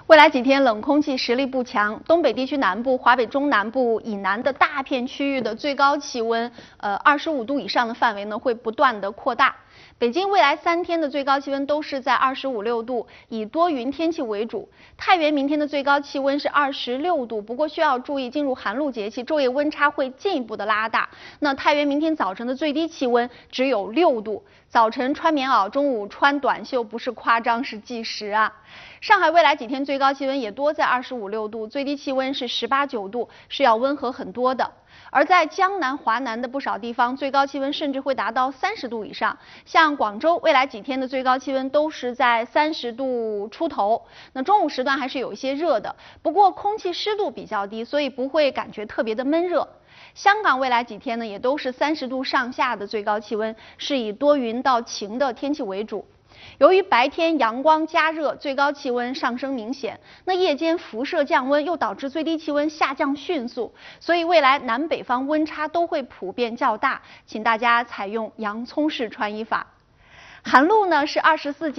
未来几天冷空气实力不强，东北地区南部、华北中南部以南的大片区域的最高气温，25度以上的范围呢会不断的扩大。北京未来3天的最高气温都是在25、26度，以多云天气为主。太原明天的最高气温是26度，不过需要注意，进入寒露节气，昼夜温差会进一步的拉大。那太原明天早晨的最低气温只有6度，早晨穿棉袄，中午穿短袖，不是夸张，是计时啊。上海未来几天最高气温也多在25、26度，最低气温是18、9度，是要温和很多的。而在江南、华南的不少地方，最高气温甚至会达到30度以上。像广州未来几天的最高气温都是在30度出头。那中午时段还是有一些热的，不过空气湿度比较低，所以不会感觉特别的闷热。香港未来几天呢，也都是30度上下的最高气温，是以多云到晴的天气为主。由于白天阳光加热，最高气温上升明显，那夜间辐射降温又导致最低气温下降迅速，所以未来南北方温差都会普遍较大，请大家采用洋葱式穿衣法。寒露呢是24节。